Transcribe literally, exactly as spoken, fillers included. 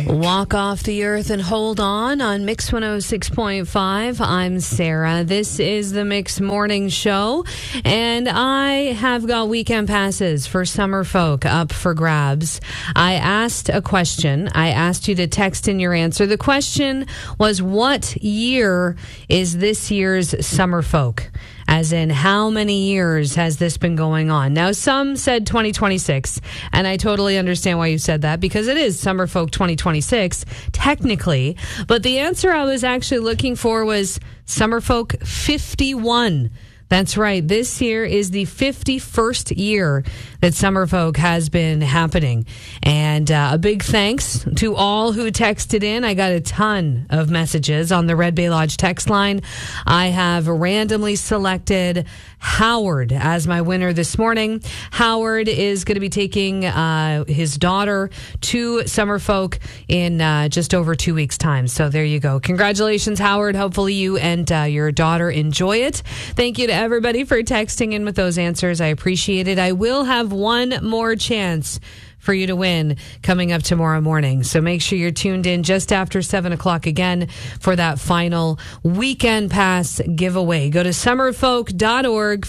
Walk off the earth and hold on on Mix one oh six point five. I'm Sarah. This is the Mix Morning Show, and I have got weekend passes for Summer Folk up for grabs. I asked a question. I asked you to text in your answer. The question was, what year is this year's Summer Folk? As in, how many years has this been going on? Now, some said twenty twenty-six, and I totally understand why you said that, because it is Summer Folk twenty twenty-six, technically. But the answer I was actually looking for was Summer Folk fifty-one. That's right. This year is the fifty-first year that Summer Folk has been happening. And uh, a big thanks to all who texted in. I got a ton of messages on the Red Bay Lodge text line. I have randomly selected Howard as my winner this morning. Howard is going to be taking uh, his daughter to Summer Folk in uh, just over two weeks' time. So there you go. Congratulations, Howard. Hopefully you and uh, your daughter enjoy it. Thank you to everybody for texting in with those answers. I appreciate it. I will have one more chance for you to win coming up tomorrow morning. So make sure you're tuned in just after seven o'clock again for that final weekend pass giveaway. Go to summerfolk dot org.